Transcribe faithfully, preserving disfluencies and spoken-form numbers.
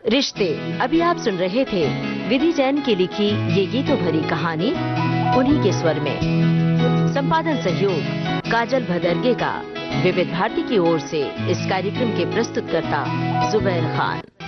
रिश्ते। अभी आप सुन रहे थे विधि जैन की लिखी ये गीतों भरी कहानी उन्हीं के स्वर में। संपादन सहयोग काजल भदरगे का। विविध भारती की ओर से इस कार्यक्रम के प्रस्तुतकर्ता जुबैर खान।